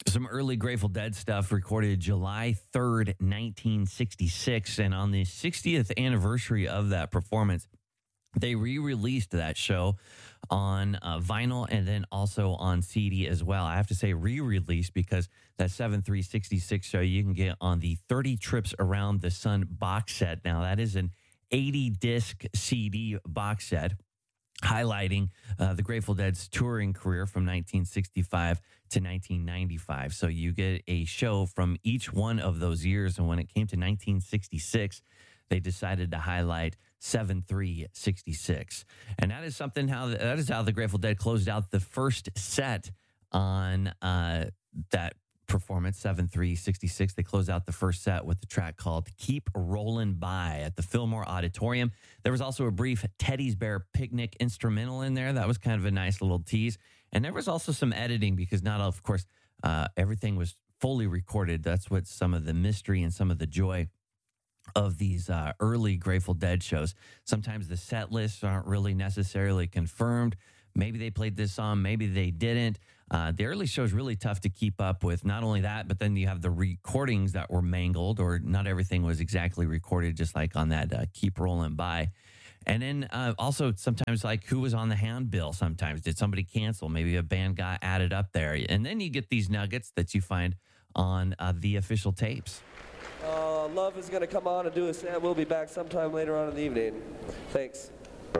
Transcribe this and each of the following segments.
Some early Grateful Dead stuff recorded July 3rd, 1966. And on the 60th anniversary of that performance, they re-released that show on vinyl and then also on CD as well. I have to say re-released because that 7/3/66 show you can get on the 30 Trips Around the Sun box set. Now, that is an 80-disc CD box set highlighting the Grateful Dead's touring career from 1965 to 1995. So you get a show from each one of those years. And when it came to 1966, they decided to highlight 7/3/66. And that is how the Grateful Dead closed out the first set on that performance, 7/3/66. They closed out the first set with the track called Keep Rollin' By at the Fillmore Auditorium. There was also a brief Teddy's Bear Picnic instrumental in there. That was kind of a nice little tease. And there was also some editing because not all, of course, everything was fully recorded. That's what some of the mystery and some of the joy of these early Grateful Dead shows. Sometimes the set lists aren't really necessarily confirmed. Maybe they played this song, maybe they didn't. The early show is really tough to keep up with. Not only that, but then you have the recordings that were mangled, or not everything was exactly recorded, just like on that Keep Rolling By. And then also sometimes like who was on the handbill sometimes. Did somebody cancel? Maybe a band got added up there. And then you get these nuggets that you find on the official tapes. Love is going to come on and do a set. We'll be back sometime later on in the evening. Thanks.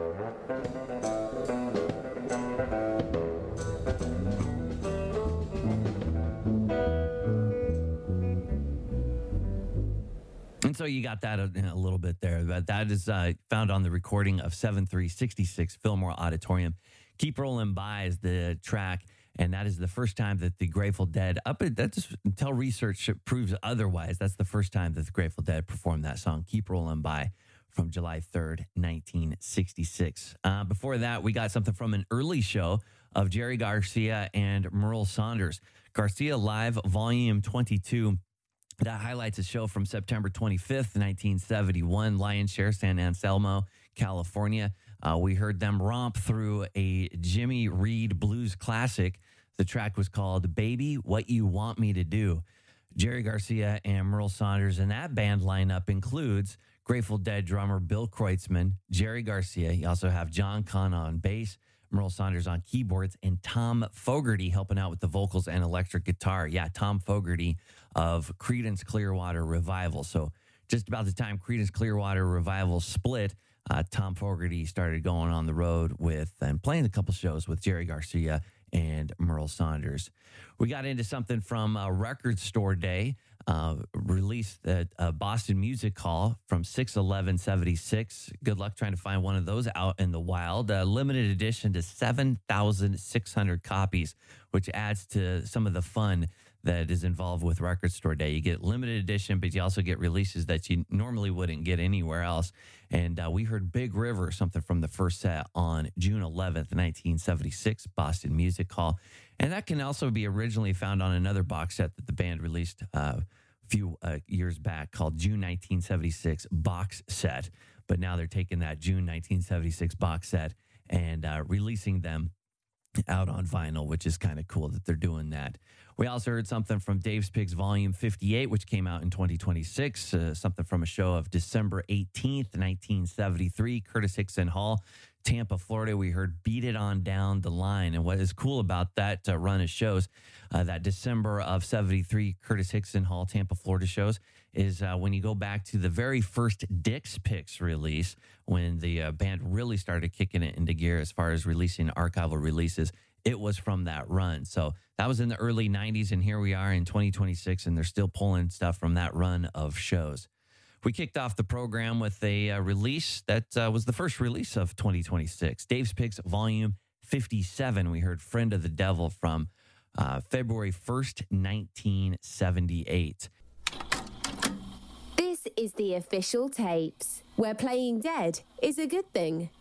And so you got that a little bit there. But that is found on the recording of 7/3/66 Fillmore Auditorium. Keep Rolling By is the track. And that is the first time that the Grateful Dead, until research proves otherwise, that's the first time that the Grateful Dead performed that song, Keep Rolling By, from July 3rd, 1966. Before that, we got something from an early show of Jerry Garcia and Merle Saunders. Garcia Live, Volume 22. That highlights a show from September 25th, 1971, Lion's Share, San Anselmo, California. We heard them romp through a Jimmy Reed blues classic. The track was called Baby, What You Want Me to Do. Jerry Garcia and Merle Saunders, and that band lineup includes Grateful Dead drummer Bill Kreutzmann, Jerry Garcia. You also have John Kahn on bass, Merle Saunders on keyboards, and Tom Fogerty helping out with the vocals and electric guitar. Yeah, Tom Fogerty of Creedence Clearwater Revival. So just about the time Creedence Clearwater Revival split, Tom Fogerty started going on the road with and playing a couple shows with Jerry Garcia and Merle Saunders. We got into something from Record Store Day, released at Boston Music Hall from 6/11/76. Good luck trying to find one of those out in the wild. Limited edition to 7,600 copies, which adds to some of the fun that is involved with Record Store Day. You get limited edition, but you also get releases that you normally wouldn't get anywhere else. And we heard Big River, something from the first set on June 11th, 1976, Boston Music Hall. And that can also be originally found on another box set that the band released a few years back called June 1976 Box Set. But now they're taking that June 1976 box set and releasing them out on vinyl, which is kind of cool that they're doing that. We also heard something from Dave's Pigs Volume 58, which came out in 2026, something from a show of December 18th, 1973, Curtis Hickson Hall, Tampa, Florida. We heard Beat It On Down the Line. And what is cool about that run of shows, that December of 73 Curtis Hickson Hall, Tampa, Florida shows, is when you go back to the very first Dick's Picks release, when the band really started kicking it into gear as far as releasing archival releases. It was from that run. So that was in the early 90s, and here we are in 2026, and they're still pulling stuff from that run of shows. We kicked off the program with a release that was the first release of 2026, Dave's Picks Volume 57. We heard Friend of the Devil from February 1st, 1978. This is the official tapes, where playing dead is a good thing.